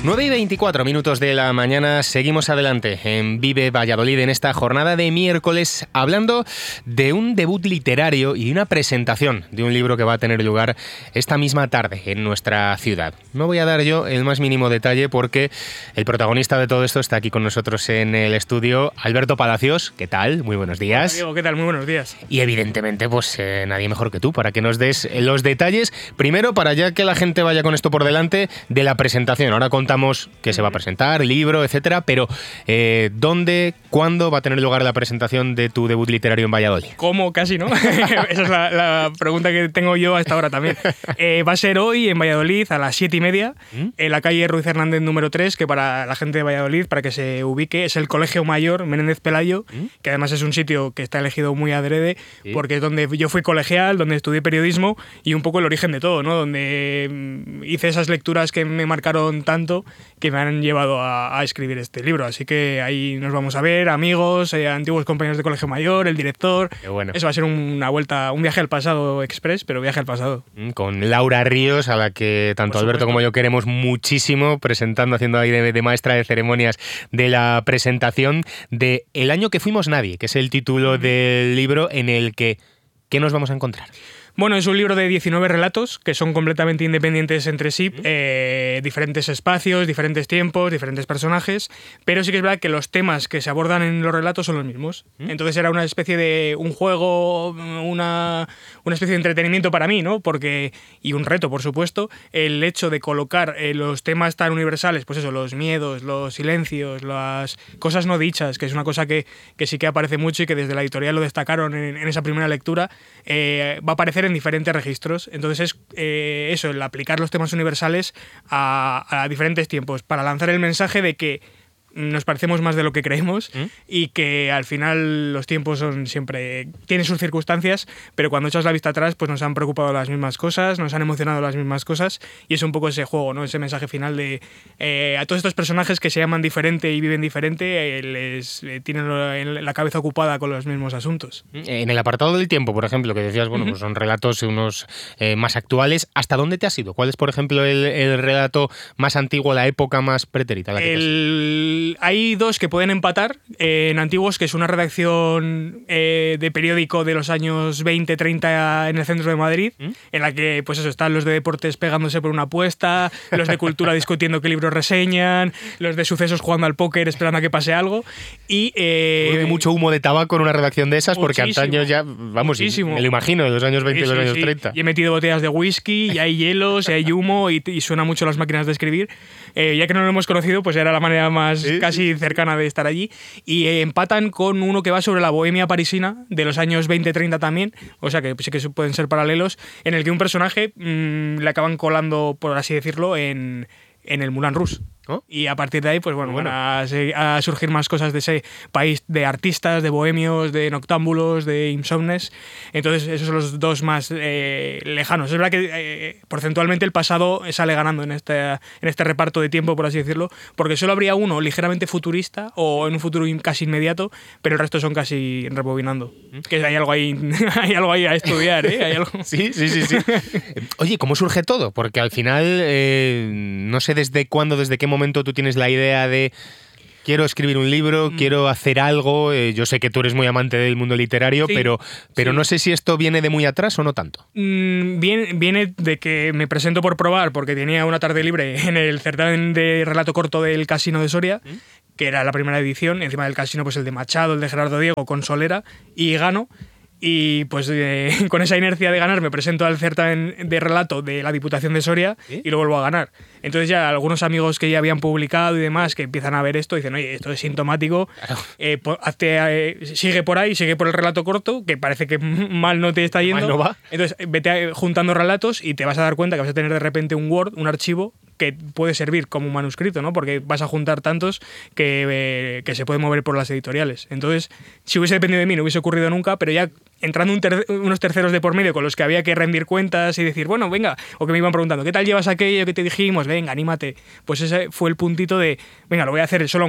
9:24 de la mañana, seguimos adelante en Vive Valladolid en esta jornada de miércoles, hablando de un debut literario y de una presentación de un libro que va a tener lugar esta misma tarde en nuestra ciudad. No voy a dar yo el más mínimo detalle porque el protagonista de todo esto está aquí con nosotros en el estudio, Alberto Palacios. ¿Qué tal? Muy buenos días. Hola, Diego, ¿qué tal? Muy buenos días. Y evidentemente, pues nadie mejor que tú para que nos des los detalles. Primero, para ya que la gente vaya con esto por delante, de la presentación. Ahora contamos que se va a presentar, libro, etcétera, pero ¿dónde, cuándo va a tener lugar la presentación de tu debut literario en Valladolid? ¿Cómo? Casi, ¿no? Esa es la pregunta que tengo yo hasta ahora también. Va a ser hoy en Valladolid a las 7:30, en la calle Ruiz Hernández número 3, que para la gente de Valladolid, para que se ubique, es el Colegio Mayor Menéndez Pelayo, que además es un sitio que está elegido muy adrede, porque es donde yo fui colegial, donde estudié periodismo y un poco el origen de todo, ¿no? Donde hice esas lecturas que me marcaron tanto, que me han llevado a escribir este libro. Así que ahí nos vamos a ver, amigos, antiguos compañeros de colegio mayor, el director. Qué bueno. Eso va a ser una vuelta, un viaje al pasado express, pero viaje al pasado. Con Laura Ríos, a la que tanto Alberto como yo queremos muchísimo, presentando, haciendo ahí de maestra de ceremonias de la presentación de El año que fuimos nadie, que es el título del libro en el que ¿qué nos vamos a encontrar? Bueno, es un libro de 19 relatos que son completamente independientes entre sí, diferentes espacios, diferentes tiempos, diferentes personajes, pero sí que es verdad que los temas que se abordan en los relatos son los mismos. Entonces era una especie de un juego, una especie de entretenimiento para mí, ¿no? Y un reto, por supuesto, el hecho de colocar los temas tan universales, pues eso, los miedos, los silencios, las cosas no dichas, que es una cosa que sí que aparece mucho y que desde la editorial lo destacaron en esa primera lectura, va a aparecer en diferentes registros. Entonces es eso, el aplicar los temas universales a diferentes tiempos para lanzar el mensaje de que nos parecemos más de lo que creemos y que al final los tiempos son siempre tienen sus circunstancias, pero cuando echas la vista atrás pues nos han preocupado las mismas cosas, nos han emocionado las mismas cosas y es un poco ese juego, ¿no? Ese mensaje final de a todos estos personajes que se llaman diferente y viven diferente, tienen la cabeza ocupada con los mismos asuntos. En el apartado del tiempo, por ejemplo, que decías, bueno, pues son relatos unos más actuales, ¿hasta dónde te has ido? ¿Cuál es, por ejemplo, el relato más antiguo, la época más pretérita? La que te has ido? Hay dos que pueden empatar en antiguos, que es una redacción de periódico de los años 20-30 en el centro de Madrid, en la que pues eso, están los de deportes pegándose por una apuesta, los de cultura discutiendo qué libros reseñan, los de sucesos jugando al póker esperando a que pase algo. Y mucho humo de tabaco en una redacción de esas, porque antaño ya, vamos, me lo imagino, en los años 20 y los años 30. Y he metido botellas de whisky, y hay hielos, y hay humo, y suena mucho las máquinas de escribir. Ya que no lo hemos conocido, pues era la manera más casi cercana de estar allí. Y empatan con uno que va sobre la bohemia parisina de los años 20-30 también, o sea que sí que pueden ser paralelos, en el que un personaje le acaban colando, por así decirlo, en el Moulin Rouge. ¿Oh? Y a partir de ahí, pues bueno, van a surgir más cosas de ese país de artistas, de bohemios, de noctámbulos, de insomnes. Entonces, esos son los dos más lejanos. Es verdad que porcentualmente el pasado sale ganando en este reparto de tiempo, por así decirlo, porque solo habría uno ligeramente futurista o en un futuro casi inmediato, pero el resto son casi rebobinando. Que hay algo ahí, hay algo ahí a estudiar, ¿eh? Hay algo. Sí. Oye, ¿cómo surge todo? Porque al final, no sé desde cuándo, desde qué momento tú tienes la idea de quiero escribir un libro, quiero hacer algo. Yo sé que tú eres muy amante del mundo literario, sí, pero no sé si esto viene de muy atrás o no tanto. Viene de que me presento por probar, porque tenía una tarde libre en el certamen de relato corto del Casino de Soria, que era la primera edición. Encima del Casino, pues el de Machado, el de Gerardo Diego con Solera, y gano. Y pues con esa inercia de ganar me presento al certamen de relato de la Diputación de Soria y lo vuelvo a ganar. Entonces ya algunos amigos que ya habían publicado y demás que empiezan a ver esto dicen, oye, esto es sintomático, sigue por ahí, sigue por el relato corto, que parece que mal no te está yendo. Mal no va. Entonces vete juntando relatos y te vas a dar cuenta que vas a tener de repente un Word, un archivo que puede servir como un manuscrito, ¿no? Porque vas a juntar tantos que se pueden mover por las editoriales. Entonces, si hubiese dependido de mí, no hubiese ocurrido nunca, pero ya entrando unos terceros de por medio con los que había que rendir cuentas y decir, bueno, venga, o que me iban preguntando, ¿qué tal llevas aquello que te dijimos? Venga, anímate. Pues ese fue el puntito de, venga, lo voy a hacer solo, aunque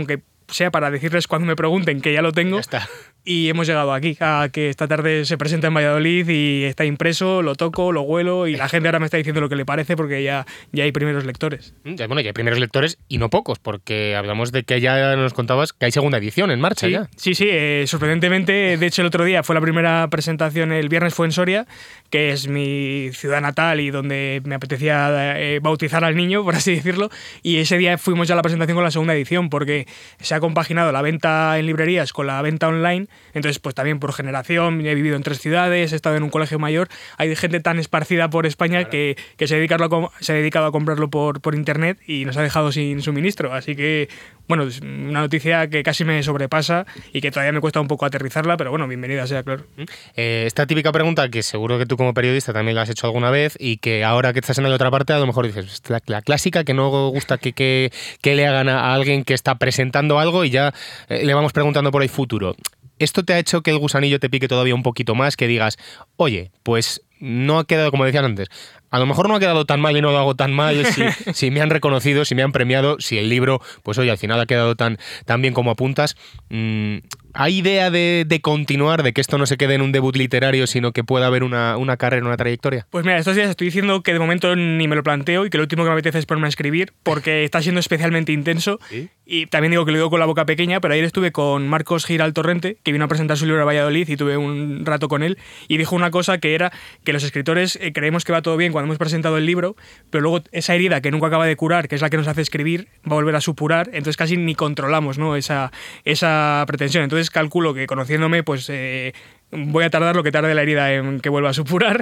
sea para decirles cuando me pregunten que ya lo tengo. Ya está. Y hemos llegado aquí, a que esta tarde se presenta en Valladolid y está impreso, lo toco, lo huelo y la gente ahora me está diciendo lo que le parece porque ya hay primeros lectores. Bueno, ya hay primeros lectores y no pocos, porque hablamos de que ya nos contabas que hay segunda edición en marcha ya. Sí, sorprendentemente. De hecho, el otro día fue la primera presentación, el viernes fue en Soria, que es mi ciudad natal y donde me apetecía bautizar al niño, por así decirlo, y ese día fuimos ya a la presentación con la segunda edición porque se ha compaginado la venta en librerías con la venta online. Entonces, pues también por generación, he vivido en 3 ciudades, he estado en un colegio mayor, hay gente tan esparcida por España que se ha dedicado a comprarlo por internet y nos ha dejado sin suministro. Así que, bueno, es una noticia que casi me sobrepasa y que todavía me cuesta un poco aterrizarla, pero bueno, bienvenida sea, claro. Esta típica pregunta que seguro que tú como periodista también la has hecho alguna vez y que ahora que estás en la otra parte a lo mejor dices, la clásica que no gusta que le hagan a alguien que está presentando algo y ya le vamos preguntando por el futuro. ¿Esto te ha hecho que el gusanillo te pique todavía un poquito más? Que digas, oye, pues no ha quedado, como decían antes, a lo mejor no ha quedado tan mal y no lo hago tan mal si me han reconocido, si me han premiado, si el libro, pues oye, al final ha quedado tan bien como apuntas. ¿Hay idea de continuar, de que esto no se quede en un debut literario, sino que pueda haber una carrera, una trayectoria? Pues mira, estos días estoy diciendo que de momento ni me lo planteo y que lo último que me apetece es ponerme a escribir porque está siendo especialmente intenso. ¿Sí? Y también digo que lo digo con la boca pequeña, pero ayer estuve con Marcos Giral Torrente, que vino a presentar su libro a Valladolid y tuve un rato con él, y dijo una cosa que era que los escritores creemos que va todo bien cuando hemos presentado el libro, pero luego esa herida que nunca acaba de curar, que es la que nos hace escribir, va a volver a supurar, entonces casi ni controlamos, ¿no?, esa pretensión. Entonces calculo que conociéndome, pues voy a tardar lo que tarde la herida en que vuelva a supurar,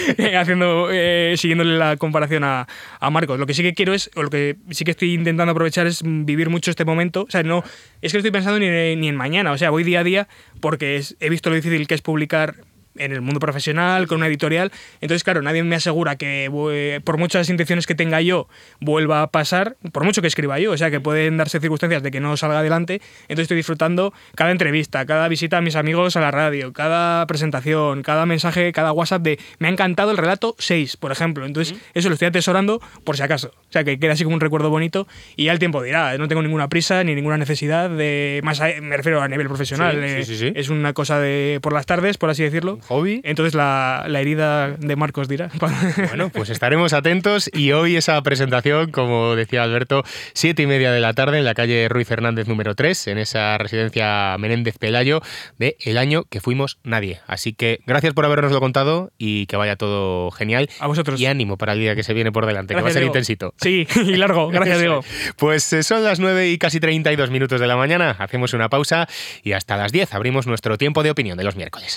siguiéndole la comparación a Marcos. Lo que sí que quiero es, o lo que sí que estoy intentando aprovechar es vivir mucho este momento. O sea, no es que no estoy pensando ni en mañana, o sea, voy día a día porque he visto lo difícil que es publicar en el mundo profesional, con una editorial. Entonces, claro, nadie me asegura que por muchas intenciones que tenga yo vuelva a pasar, por mucho que escriba yo, o sea, que pueden darse circunstancias de que no salga adelante. Entonces estoy disfrutando cada entrevista, cada visita a mis amigos a la radio, cada presentación, cada mensaje, cada WhatsApp de me ha encantado el relato 6, por ejemplo. Entonces eso lo estoy atesorando por si acaso. O sea, que queda así como un recuerdo bonito y ya el tiempo dirá, no tengo ninguna prisa ni ninguna necesidad de... Más me refiero a nivel profesional. Sí. Es una cosa de por las tardes, por así decirlo. Hobby. Entonces la herida de Marcos dirá. Bueno, pues estaremos atentos y hoy esa presentación, como decía Alberto, 7:30 de la tarde en la calle Ruiz Fernández número 3, en esa residencia Menéndez Pelayo de El año que fuimos nadie. Así que gracias por habernoslo contado y que vaya todo genial. A vosotros. Y ánimo para el día que se viene por delante, gracias, que va a ser Diego. intensito. Sí, y largo. Gracias, Diego. Pues son las 9 y casi 32 minutos de la mañana. Hacemos una pausa y hasta las 10 abrimos nuestro tiempo de opinión de los miércoles.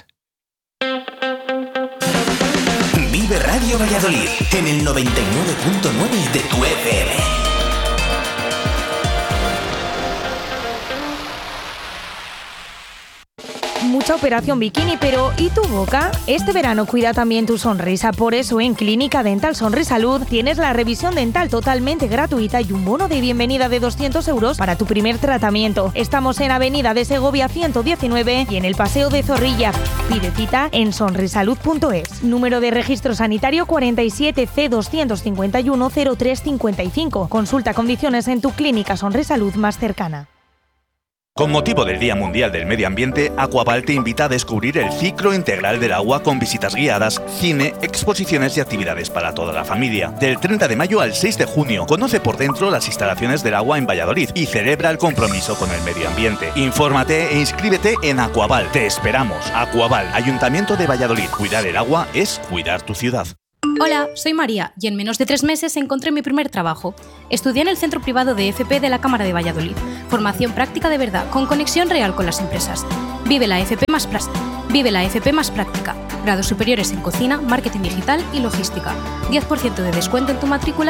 Vive Radio Valladolid en el 99.9 de tu FM. Mucha operación bikini, pero ¿y tu boca? Este verano cuida también tu sonrisa, por eso en Clínica Dental Sonrisalud tienes la revisión dental totalmente gratuita y un bono de bienvenida de 200 euros para tu primer tratamiento. Estamos en Avenida de Segovia 119 y en el Paseo de Zorrilla. Pide cita en sonrisalud.es. Número de registro sanitario 47 C251 0355. Consulta condiciones en tu clínica Sonrisalud más cercana. Con motivo del Día Mundial del Medio Ambiente, Aquaval te invita a descubrir el ciclo integral del agua con visitas guiadas, cine, exposiciones y actividades para toda la familia. Del 30 de mayo al 6 de junio, conoce por dentro las instalaciones del agua en Valladolid y celebra el compromiso con el medio ambiente. Infórmate e inscríbete en Aquaval. Te esperamos. Aquaval, Ayuntamiento de Valladolid. Cuidar el agua es cuidar tu ciudad. Hola, soy María y en menos de 3 meses encontré mi primer trabajo. Estudié en el Centro Privado de FP de la Cámara de Valladolid. Formación práctica de verdad, con conexión real con las empresas. Vive la FP más práctica. Grados superiores en cocina, marketing digital y logística. 10% de descuento en tu matrícula